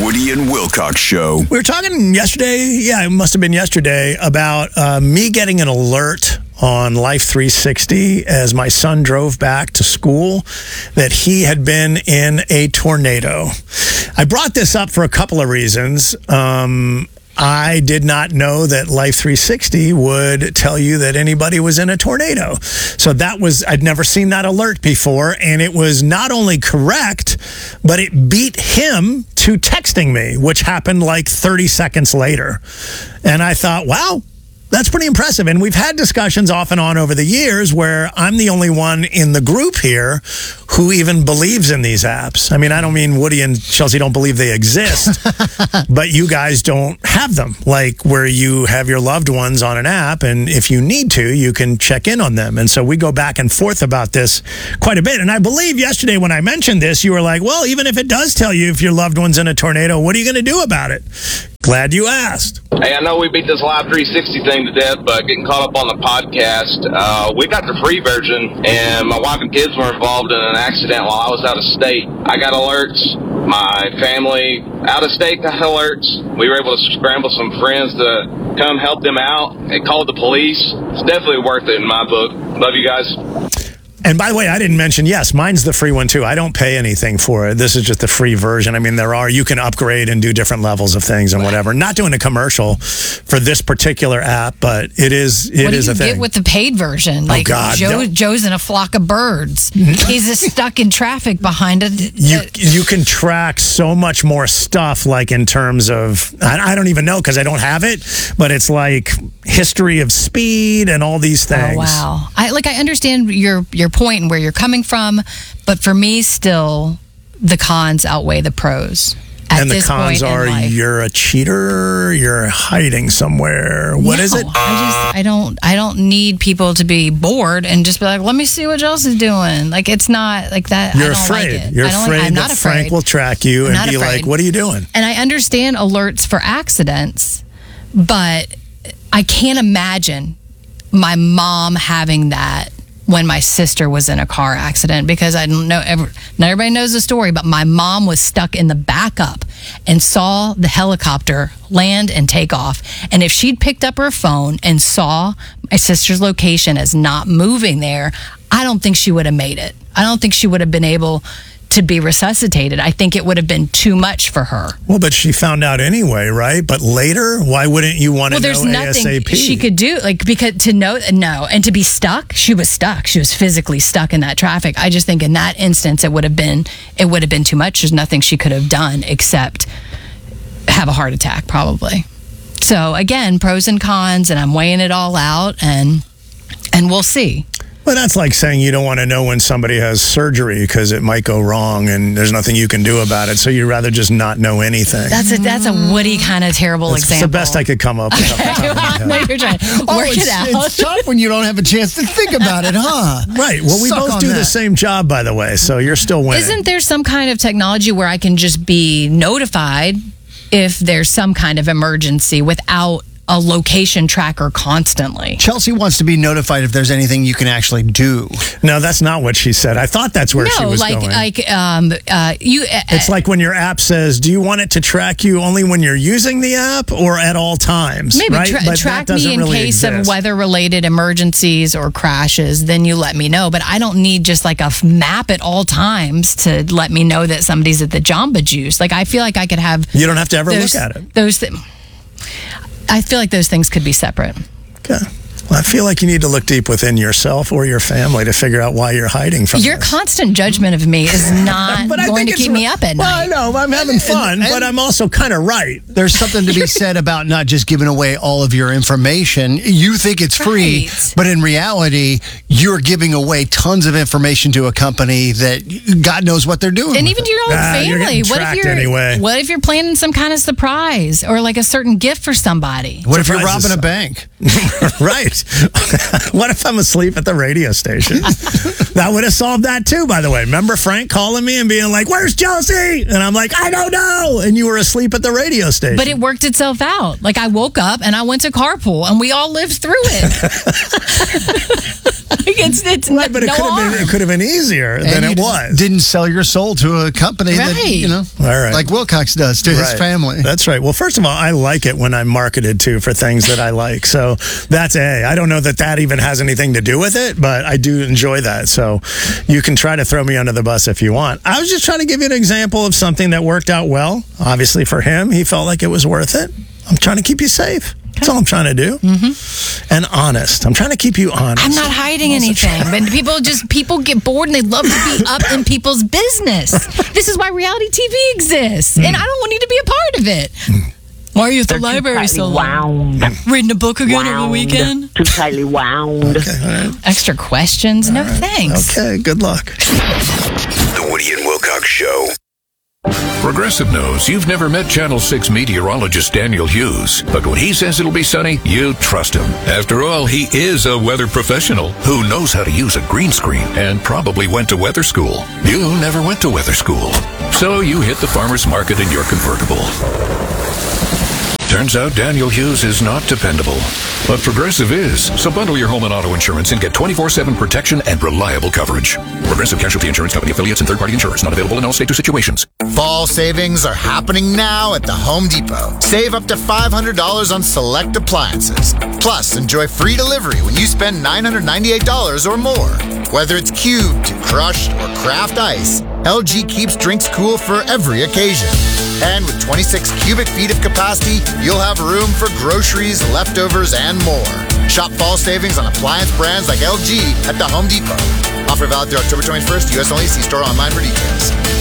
Woody and Wilcox Show. We were talking yesterday, it must have been yesterday, about me getting an alert on Life 360 as my son drove back to school that he had been in a tornado. I brought this up for a couple of reasons. I did not know that Life 360 would tell you that anybody was in a tornado. So I'd never seen that alert before, and it was not only correct, but it beat him to texting me, which happened like 30 seconds later. And I thought, wow, that's pretty impressive. And we've had discussions off and on over the years where I'm the only one in the group here who even believes in these apps. I mean, I don't mean Woody and Chelsea don't believe they exist, but you guys don't have them, like where you have your loved ones on an app, and if you need to, you can check in on them. And so we go back and forth about this quite a bit. And I believe yesterday when I mentioned this, you were like, well, even if it does tell you if your loved one's in a tornado, what are you going to do about it? Glad you asked. Hey, I know we beat this Live 360 thing to death, but getting caught up on the podcast, we got the free version, and my wife and kids were involved in an accident while I was out of state. I got alerts. My family out of state got alerts. We were able to scramble some friends to come help them out. They called the police. It's definitely worth it in my book. Love you guys. And by the way, I didn't mention, yes, mine's the free one too. I don't pay anything for it. This is just the free version. I mean, you can upgrade and do different levels of things and whatever. Not doing a commercial for this particular app, but it is a thing. What do you get with the paid version? Like, God, Joe's in a flock of birds. He's just stuck in traffic behind it. You can track so much more stuff, like in terms of, I don't even know because I don't have it, but it's like history of speed and all these things. Oh, wow. I understand your point and where you're coming from, but for me, still, the cons outweigh the pros. And the cons are you're a cheater, you're hiding somewhere. What is it? I don't need people to be bored and just be like, let me see what else is doing. Like, it's not like that. You're I don't afraid. like it. You're afraid that Frank will track you and be like, what are you doing? And I understand alerts for accidents, but I can't imagine my mom having that when my sister was in a car accident, because I don't know, not everybody knows the story, but my mom was stuck in the backup and saw the helicopter land and take off. And if she'd picked up her phone and saw my sister's location as not moving there, I don't think she would have made it. I don't think she would have been able to be resuscitated. I think it would have been too much for her. Well, but she found out anyway, right? But later, why wouldn't you want to know there's nothing ASAP? She could do, because to know, no, and to be stuck, she was stuck. She was physically stuck in that traffic. I just think in that instance, it would have been too much. There's nothing she could have done except have a heart attack, probably. So again, pros and cons, and I'm weighing it all out, and we'll see. Well, that's like saying you don't want to know when somebody has surgery because it might go wrong and there's nothing you can do about it. So you'd rather just not know anything. That's a Woody kind of terrible example. It's the best I could come up with. You're trying to work it out. It's tough when you don't have a chance to think about it, huh? Right. Well, we both do the same job, by the way, so you're still winning. Isn't there some kind of technology where I can just be notified if there's some kind of emergency without a location tracker constantly? Chelsea wants to be notified if there's anything you can actually do. No, that's not what she said. I thought that's where she was going. It's like when your app says, do you want it to track you only when you're using the app or at all times? Maybe right? track me in case of weather-related emergencies or crashes, then you let me know. But I don't need just like a map at all times to let me know that somebody's at the Jamba Juice. Like, I feel like I could have... You don't have to ever look at it. I feel like those things could be separate. Okay. Well, I feel like you need to look deep within yourself or your family to figure out why you're hiding from Your constant judgment of me is not going to keep me up at night. Well, I know. I'm having fun, but I'm also kind of right. There's something to be said about not just giving away all of your information. You think it's free, but in reality, you're giving away tons of information to a company that God knows what they're doing. And even to your own family. What if you're planning some kind of surprise or like a certain gift for somebody? What if you're robbing a bank? Right. What if I'm asleep at the radio station? That would have solved that too, by the way. Remember Frank calling me and being like, where's Chelsea? And I'm like, I don't know. And you were asleep at the radio station. But it worked itself out. Like, I woke up and I went to carpool and we all lived through it. It's Right, but no harm. it could have been easier than it was. Didn't sell your soul to a company that, All right. like Wilcox does to his family. That's right. Well, first of all, I like it when I'm marketed to for things that I like. So that's A. I don't know that even has anything to do with it, but I do enjoy that. So you can try to throw me under the bus if you want. I was just trying to give you an example of something that worked out well. Obviously for him, he felt like it was worth it. I'm trying to keep you safe. That's all I'm trying to do. Mm-hmm. And honest. I'm trying to keep you honest. I'm not hiding anything. But people get bored and they love to be up in people's business. This is why reality TV exists. And I don't need to be a part of it. Why are you at the library so long? Reading a book again over the weekend? Too tightly wound. Okay, all right. Extra questions? No thanks. Okay, good luck. The Woody and Wilcox Show. Progressive knows you've never met Channel 6 meteorologist Daniel Hughes, but when he says it'll be sunny, you trust him. After all, he is a weather professional who knows how to use a green screen and probably went to weather school. You never went to weather school, so you hit the farmer's market in your convertible. Turns out Daniel Hughes is not dependable, but Progressive is. So bundle your home and auto insurance and get 24/7 protection and reliable coverage. Progressive Casualty Insurance Company affiliates and third-party insurers not available in all states or situations. Fall savings are happening now at the Home Depot. Save up to $500 on select appliances. Plus, enjoy free delivery when you spend $998 or more. Whether it's cubed, crushed, or craft ice, LG keeps drinks cool for every occasion. And with 26 cubic feet of capacity, you'll have room for groceries, leftovers, and more. Shop fall savings on appliance brands like LG at the Home Depot. Offer valid through October 21st, U.S. only. See store online for details.